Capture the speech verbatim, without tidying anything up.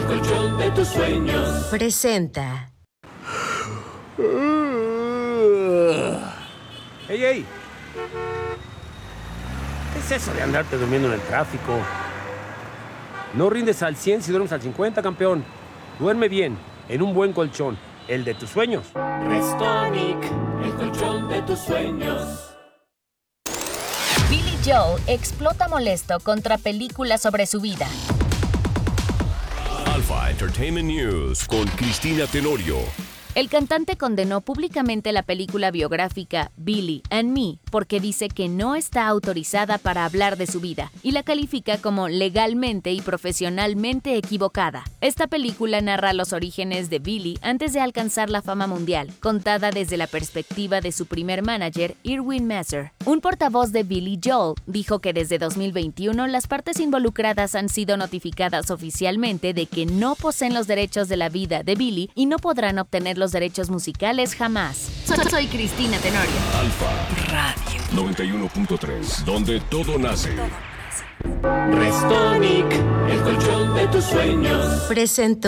colchón de tus sueños. Presenta. ¡Ey, ey! ¿Qué es eso de andarte durmiendo en el tráfico? No rindes al cien si duermes al cincuenta, campeón. Duerme bien, en un buen colchón, el de tus sueños. Restonic, el colchón de tus sueños. Billy Joel explota molesto contra películas sobre su vida. Alpha Entertainment News con Cristina Tenorio. El cantante condenó públicamente la película biográfica Billy and Me porque dice que no está autorizada para hablar de su vida y la califica como legalmente y profesionalmente equivocada. Esta película narra los orígenes de Billy antes de alcanzar la fama mundial, contada desde la perspectiva de su primer manager, Irwin Messer. Un portavoz de Billy Joel dijo que desde dos mil veintiuno las partes involucradas han sido notificadas oficialmente de que no poseen los derechos de la vida de Billy y no podrán obtener los derechos musicales jamás. Soy, soy Cristina Tenorio. Alfa Radio noventa y uno punto tres, donde todo nace. Restonic, el colchón de tus sueños. Presentó.